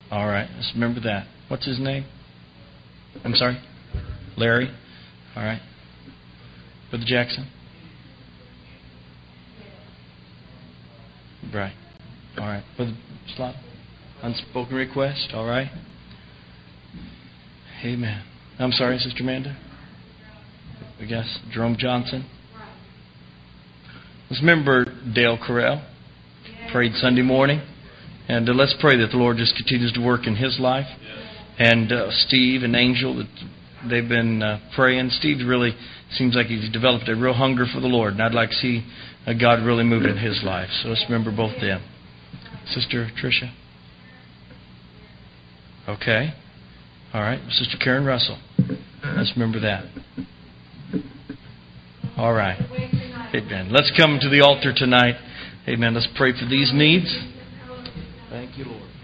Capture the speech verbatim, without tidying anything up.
All right. Let's remember that. What's his name? I'm sorry? Larry. All right. Brother Jackson? Right. All right. Brother Slot? Unspoken request. All right. Amen. I'm sorry, Sister Amanda? I guess Jerome Johnson. Let's remember Dale Correll. Prayed Sunday morning. And uh, let's pray that the Lord just continues to work in his life. And uh, Steve and Angel, that they've been uh, praying. Steve really seems like he's developed a real hunger for the Lord. And I'd like to see uh, God really move in his life. So let's remember both them. Sister Tricia? Okay. All right. Sister Karen Russell. Let's remember that. All right. Amen. Let's come to the altar tonight. Amen. Let's pray for these needs. Thank you, Lord.